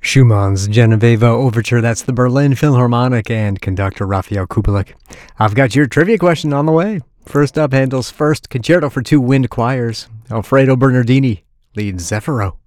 Schumann's Genoveva Overture, that's the Berlin Philharmonic and conductor Rafael Kubelik. I've got your trivia question on the way. First up, Handel's first concerto for two wind choirs. Alfredo Bernardini leads Zeffiro.